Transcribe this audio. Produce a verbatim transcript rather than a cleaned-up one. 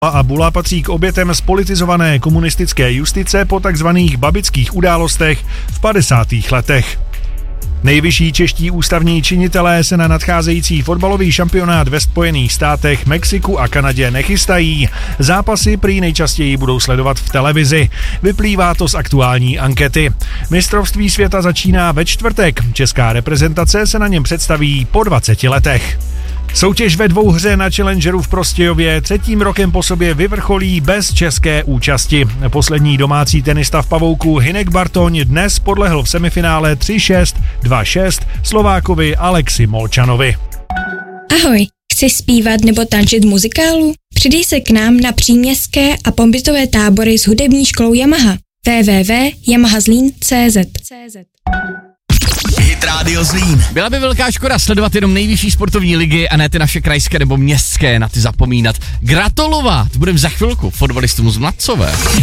a Bula patří k obětem spolitizované komunistické justice po takzvaných babických událostech v padesátých letech. Nejvyšší čeští ústavní činitelé se na nadcházející fotbalový šampionát ve Spojených státech, Mexiku a Kanadě nechystají. Zápasy prý nejčastěji budou sledovat v televizi. Vyplývá to z aktuální ankety. Mistrovství světa začíná ve čtvrtek. Česká reprezentace se na něm představí po dvaceti letech. Soutěž ve dvouhře na Challengeru v Prostějově třetím rokem po sobě vyvrcholí bez české účasti. Poslední domácí tenista v pavouku Hynek Bartoň dnes podlehl v semifinále tři šest, dva šest Slovákovi Alexi Molčanovi. Ahoj, chci zpívat nebo tančit v muzikálu? Přidej se k nám na příměstské a pobytové tábory s hudební školou Yamaha. w w w tečka yamaha zlín tečka cz Hit Radio Zlín. Byla by velká škoda sledovat jenom nejvyšší sportovní ligy a ne ty naše krajské nebo městské, na ty zapomínat. Gratulovat budem za chvilku fotbalistům z Mladcové.